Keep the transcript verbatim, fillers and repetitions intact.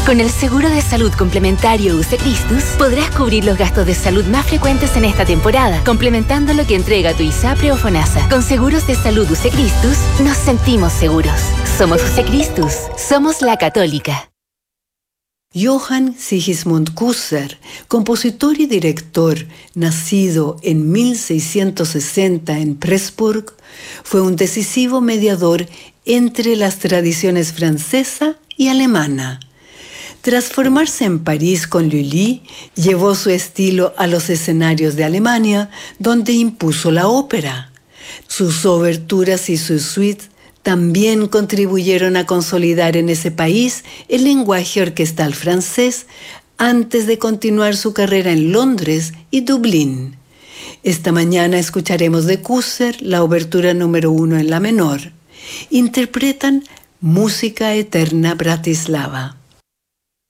Con el seguro de salud complementario U C Christus, podrás cubrir los gastos de salud más frecuentes en esta temporada, complementando lo que entrega tu ISAPRE o FONASA. Con seguros de salud U C Christus, nos sentimos seguros. Somos U C Christus. Somos la Católica. Johann Sigismund Husserl, compositor y director, nacido en mil seiscientos sesenta en Pressburg, fue un decisivo mediador entre las tradiciones francesa y alemana. Tras formarse en París con Lully, llevó su estilo a los escenarios de Alemania, donde impuso la ópera. Sus oberturas y sus suites también contribuyeron a consolidar en ese país el lenguaje orquestal francés antes de continuar su carrera en Londres y Dublín. Esta mañana escucharemos de Husserl la obertura número uno en la menor. Interpretan Música Eterna Bratislava.